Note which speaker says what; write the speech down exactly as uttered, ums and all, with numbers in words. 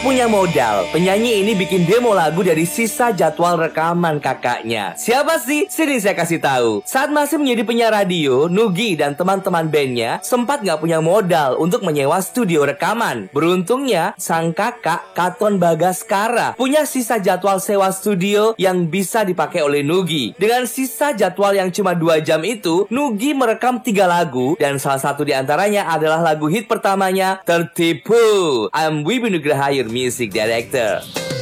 Speaker 1: punya modal, penyanyi ini bikin demo lagu dari sisa jadwal rekaman kakaknya. Siapa sih? Sini saya kasih tahu. Saat masih menjadi penyiar radio, Nugie dan teman-teman bandnya sempat nggak punya modal untuk menyewa studio rekaman. Beruntungnya, sang kakak Katon Bagaskara punya sisa jadwal sewa studio yang bisa dipakai oleh Nugie. Dengan sisa jadwal yang cuma dua jam itu, Nugie merekam tiga lagu dan salah satu di antaranya adalah lagu hit pertamanya, Tertipu. I'm Wibi Nugraha, your music director.